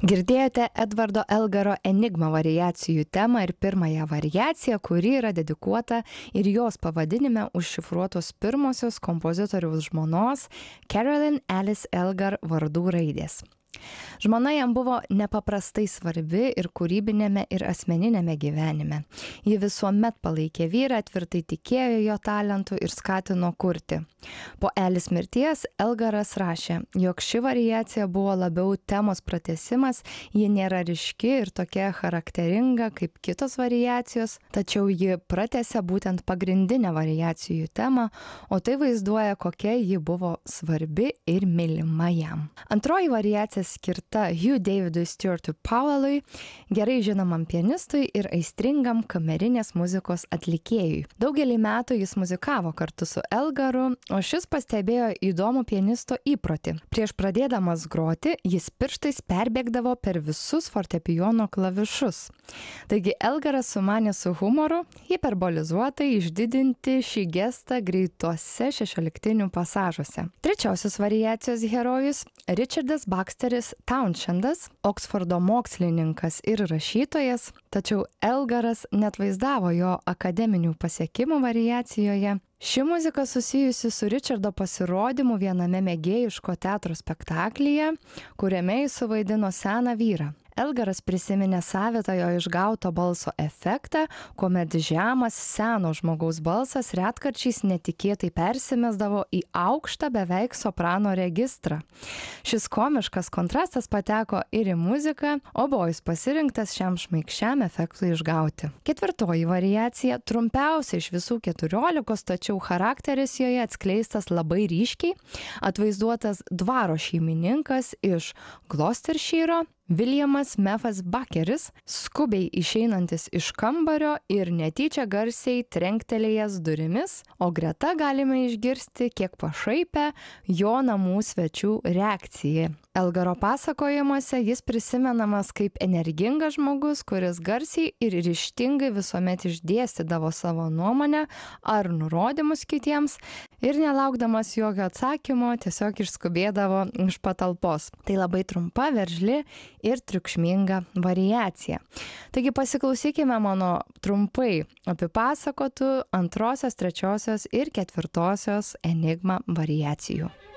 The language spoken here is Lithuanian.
Girdėjote Edvardo Elgaro Enigma variacijų temą ir pirmąją variaciją, kuri yra dedikuota ir jos pavadinime užšifruotos pirmosios kompozitoriaus žmonos Carolyn Alice Elgar vardų raidės. Žmona jam buvo nepaprastai svarbi ir kūrybinėme ir asmeninėme gyvenime. Ji visuomet palaikė vyrą, tvirtai tikėjo jo talentu ir skatino kurti. Po Alice mirties Elgaras rašė, jog ši variacija buvo labiau temos pratęsimas, ji nėra ryški ir tokia charakteringa kaip kitos variacijos, tačiau ji pratęsia būtent pagrindinę variacijų temą, o tai vaizduoja, kokia ji buvo svarbi ir mylima jam. Antroji variacija skirta Hugh Davidui Stuartui Powellui, gerai žinomam pianistui ir aistringam kamerinės muzikos atlikėjui. Daugelį metų jis muzikavo kartu su Elgaru, o šis pastebėjo įdomų pianisto įprotį. Prieš pradėdamas groti, jis pirštais perbėgdavo per visus fortepijono klavišus. Taigi Elgaras sumanė su humoru hiperbolizuotai išdidinti šį gestą greituose šešioliktinių pasažuose. Trečiosios variacijos herojus Richardas Baxteris Townshendas, Oksfordo mokslininkas ir rašytojas, tačiau Elgaras neatvaizdavo jo akademinių pasiekimų variacijoje. Ši muzika susijusi su Richardo pasirodymu viename mėgėjiško teatro spektaklyje, kuriame jis suvaidino seną vyrą. Elgaras prisiminė savitą jo išgauto balso efektą, kuomet žemas seno žmogaus balsas retkarčiais netikėtai persimesdavo į aukštą beveik soprano registrą. Šis komiškas kontrastas pateko ir į muziką, o buvo jis pasirinktas šiam šmaikščiam efektui išgauti. Ketvirtoji variacija, trumpiausia iš visų 14, tačiau charakteris joje atskleistas labai ryškiai, atvaizduotas dvaro šeimininkas iš Gloucestershiro, Williamas Mefas Bakeris, skubiai išeinantis iš kambario ir netyčia garsiai trenktelėjęs durimis, o greta galime išgirsti kiek pašaipę jo namų svečių reakciją. Elgaro pasakojimuose jis prisimenamas kaip energingas žmogus, kuris garsiai ir ryžtingai visuomet išdėstydavo savo nuomonę ar nurodymus kitiems ir nelaukdamas jokio atsakymo tiesiog išskubėdavo iš patalpos. Tai labai trumpa, veržli ir triukšminga variacija. Taigi pasiklausykime mano trumpai apipasakotų antrosios, trečiosios ir ketvirtosios Enigma variacijų.